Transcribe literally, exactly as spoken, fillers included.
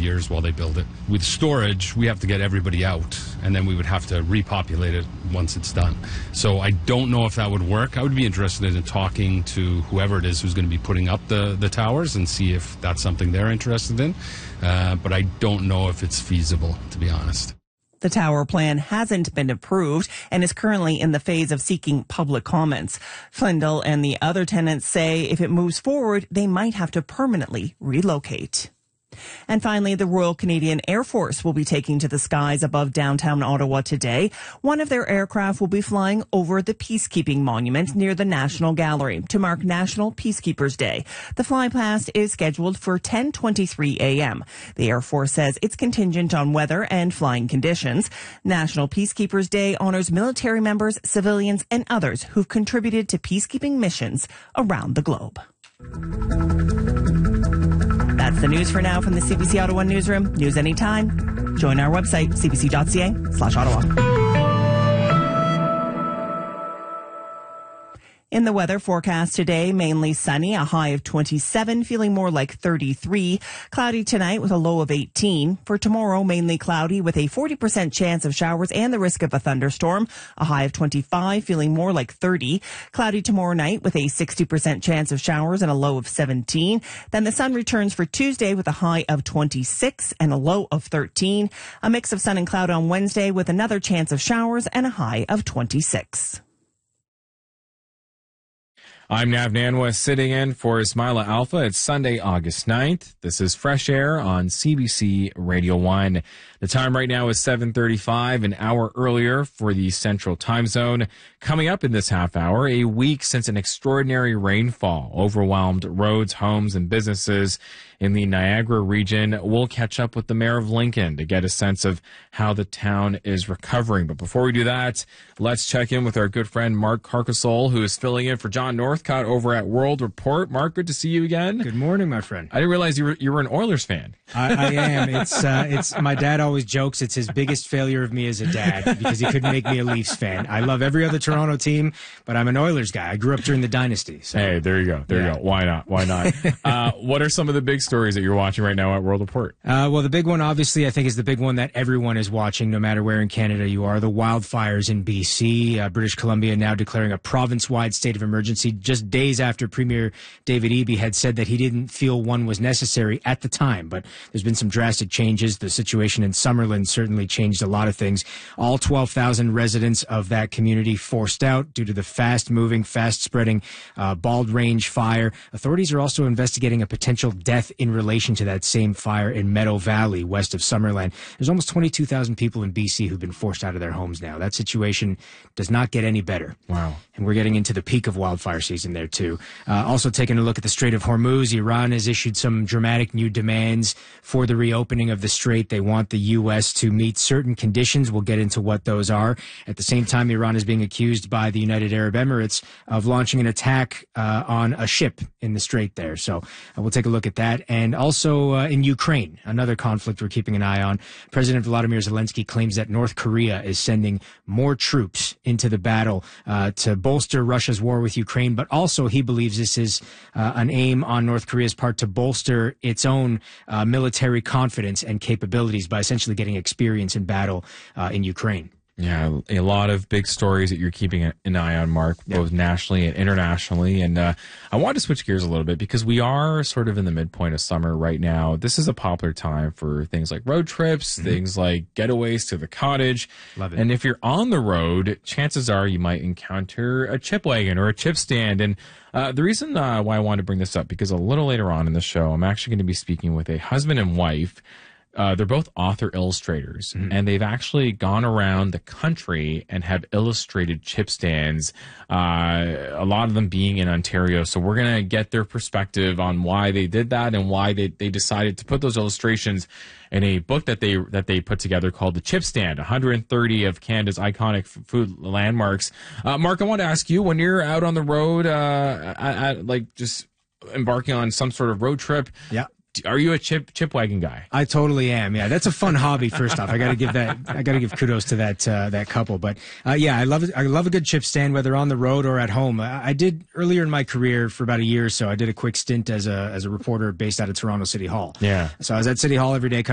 years while they build it. With storage, we have to get everybody out, and then we would have to repopulate it once it's done. So I don't know if that would work. I would be interested in talking to whoever it is who's going to be putting up the, the towers and see if that's something they're interested in. Uh, but I don't know if it's feasible, to be honest. The tower plan hasn't been approved and is currently in the phase of seeking public comments. Flindle and the other tenants say if it moves forward, they might have to permanently relocate. And finally, the Royal Canadian Air Force will be taking to the skies above downtown Ottawa today. One of their aircraft will be flying over the Peacekeeping Monument near the National Gallery to mark National Peacekeepers Day. The flypast is scheduled for ten twenty-three a.m. The Air Force says it's contingent on weather and flying conditions. National Peacekeepers Day honors military members, civilians, and others who've contributed to peacekeeping missions around the globe. That's the news for now from the C B C Ottawa Newsroom. News anytime. Join our website, c b c dot c a slash ottawa. In the weather forecast today, mainly sunny, a high of twenty-seven, feeling more like thirty-three. Cloudy tonight with a low of eighteen. For tomorrow, mainly cloudy with a forty percent chance of showers and the risk of a thunderstorm. A high of twenty-five, feeling more like thirty. Cloudy tomorrow night with a sixty percent chance of showers and a low of seventeen. Then the sun returns for Tuesday with a high of twenty-six and a low of thirteen. A mix of sun and cloud on Wednesday with another chance of showers and a high of twenty-six. I'm Nav Nanwa sitting in for Ismaila Alpha. It's Sunday, August ninth. This is Fresh Air on C B C Radio one. The time right now is seven thirty-five, an hour earlier for the Central Time Zone. Coming up in this half hour, a week since an extraordinary rainfall overwhelmed roads, homes, and businesses in the Niagara region. We'll catch up with the mayor of Lincoln to get a sense of how the town is recovering. But before we do that, let's check in with our good friend Mark Carcasole, who is filling in for John Northcott over at World Report. Mark, good to see you again. Good morning, my friend. I didn't realize you were you were an Oilers fan. I, I am. It's uh, it's my dad always jokes it's his biggest failure of me as a dad because he couldn't make me a Leafs fan. I love every other Toronto team, but I'm an Oilers guy. I grew up during the dynasty. So. Hey, there you go. There yeah. you go. Why not? Why not? uh, what are some of the big stories that you're watching right now at World Report? Uh, well, the big one, obviously, I think is the big one that everyone is watching, no matter where in Canada you are. The wildfires in B C, uh, British Columbia now declaring a province-wide state of emergency just days after Premier David Eby had said that he didn't feel one was necessary at the time. But there's been some drastic changes. The situation in Summerlin certainly changed a lot of things. All twelve thousand residents of that community forced out due to the fast-moving, fast-spreading uh, Bald Range fire. Authorities are also investigating a potential death in relation to that same fire in Meadow Valley, west of Summerland. There's almost twenty-two thousand people in B C who've been forced out of their homes now. That situation does not get any better. Wow. And we're getting into the peak of wildfire season there, too. Uh, also taking a look at the Strait of Hormuz, Iran has issued some dramatic new demands for the reopening of the strait. They want the U S to meet certain conditions. We'll get into what those are. At the same time, Iran is being accused by the United Arab Emirates of launching an attack uh, on a ship in the strait there. So uh, we'll take a look at that. And also uh, in Ukraine, another conflict we're keeping an eye on. President Volodymyr Zelensky claims that North Korea is sending more troops into the battle uh, to bolster Russia's war with Ukraine, but also he believes this is uh, an aim on North Korea's part to bolster its own uh, military confidence and capabilities by essentially getting experience in battle uh, in Ukraine. Yeah, a lot of big stories that you're keeping an eye on, Mark, yep. both nationally and internationally. And uh, I want to switch gears a little bit because we are sort of in the midpoint of summer right now. This is a popular time for things like road trips, mm-hmm. things like getaways to the cottage. Love it. And if you're on the road, chances are you might encounter a chip wagon or a chip stand. And uh, the reason uh, why I want to bring this up, because a little later on in the show, I'm actually going to be speaking with a husband and wife. Uh, they're both author illustrators, mm-hmm. and they've actually gone around the country and have illustrated chip stands, uh, a lot of them being in Ontario. So we're going to get their perspective on why they did that and why they, they decided to put those illustrations in a book that they that they put together called The Chip Stand, one hundred thirty of Canada's iconic food landmarks. Uh, Mark, I want to ask you, when you're out on the road, uh, at, at, like just embarking on some sort of road trip, yeah. Are you a chip chip wagon guy? I totally am. Yeah, that's a fun hobby. First off, I got to give that. I got to give kudos to that uh, that couple. But uh, yeah, I love it. I love a good chip stand, whether on the road or at home. I, I did earlier in my career for about a year or so. I did a quick stint as a as a reporter based out of Toronto City Hall. Yeah. So I was at City Hall every day.